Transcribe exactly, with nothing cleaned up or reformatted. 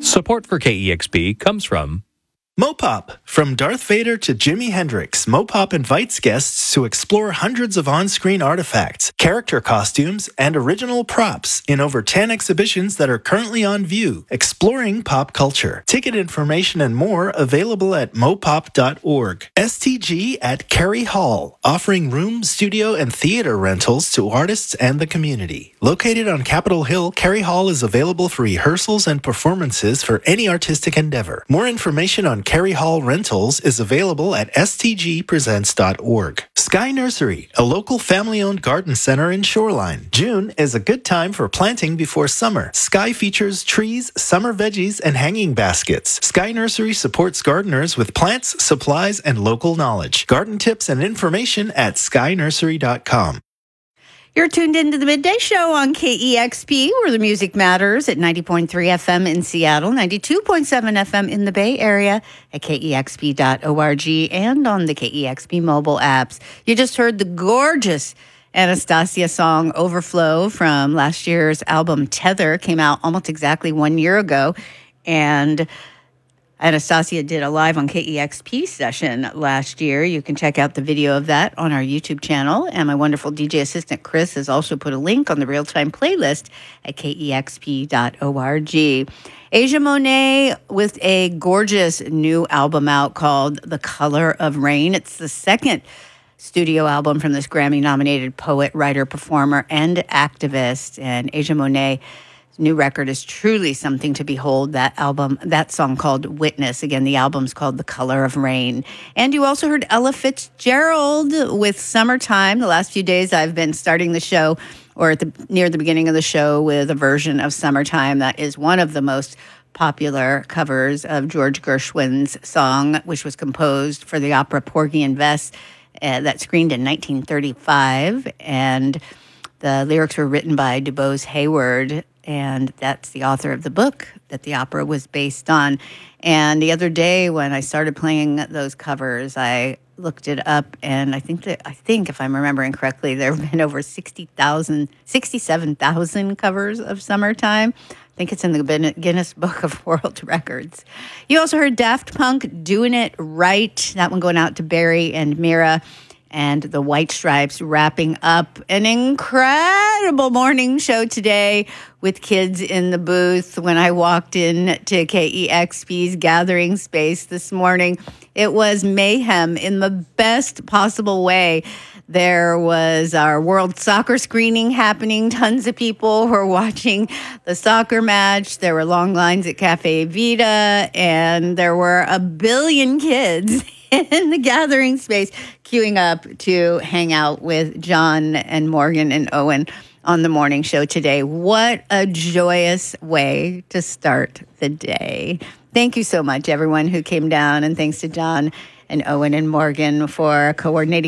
Support for K E X P comes from Mopop. From Darth Vader to Jimi Hendrix, Mopop invites guests to explore hundreds of on-screen artifacts, character costumes, and original props in over ten exhibitions that are currently on view, exploring pop culture. Ticket information and more available at mopop dot org. S T G at Carey Hall, offering room, studio, and theater rentals to artists and the community. Located on Capitol Hill, Carey Hall is available for rehearsals and performances for any artistic endeavor. More information on Carey Hall Rentals is available at s t g presents dot org. Sky Nursery, a local family-owned garden center in Shoreline. June is a good time for planting before summer. Sky features trees, summer veggies, and hanging baskets. Sky Nursery supports gardeners with plants, supplies, and local knowledge. Garden tips and information at sky nursery dot com. You're tuned into the Midday Show on K E X P, where the music matters, at ninety point three F M in Seattle, ninety-two point seven F M in the Bay Area, at K E X P dot org, and on the K E X P mobile apps. You just heard the gorgeous Anastasia song Overflow from last year's album Tether. Came out almost exactly one year ago, and Anastasia did a live on K E X P session last year. You can check out the video of that on our YouTube channel. And my wonderful D J assistant, Chris, has also put a link on the real-time playlist at K E X P dot org. Asia Monet with a gorgeous new album out called The Color of Rain. It's the second studio album from this Grammy-nominated poet, writer, performer, and activist. And Asia Monet new record is truly something to behold. That album, that song called Witness. Again, the album's called The Color of Rain. And you also heard Ella Fitzgerald with Summertime. The last few days I've been starting the show, or at the near the beginning of the show, with a version of Summertime that is one of the most popular covers of George Gershwin's song, which was composed for the opera Porgy and Bess uh, that screened in nineteen thirty-five. And the lyrics were written by DuBose Hayward, and that's the author of the book that the opera was based on. And the other day when I started playing those covers, I looked it up, and I think that I think if I'm remembering correctly, there have been over sixty thousand, sixty-seven thousand covers of Summertime. I think it's in the Guinness Book of World Records. You also heard Daft Punk, Doing It Right. That one going out to Barry and Mira. And the White Stripes wrapping up an incredible morning show today with kids in the booth. When I walked in to K E X P's gathering space this morning, it was mayhem in the best possible way. There was our World Soccer screening happening. Tons of people were watching the soccer match. There were long lines at Cafe Vita, and there were a billion kids in the gathering space queuing up to hang out with John and Morgan and Owen on the morning show today. What a joyous way to start the day. Thank you so much, everyone who came down, and thanks to John and Owen and Morgan for coordinating